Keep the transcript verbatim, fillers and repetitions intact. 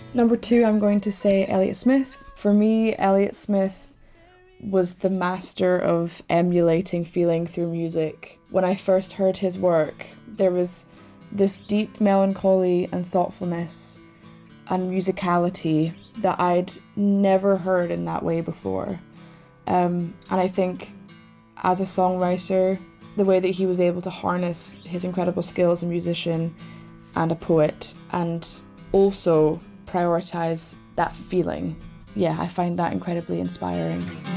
Number two, I'm going to say Elliott Smith. For me, Elliott Smith was the master of emulating feeling through music. When I first heard his work, there was this deep melancholy and thoughtfulness and musicality that I'd never heard in that way before. Um, and I think as a songwriter, the way that he was able to harness his incredible skills as a musician and a poet and also prioritize that feeling, yeah, I find that incredibly inspiring.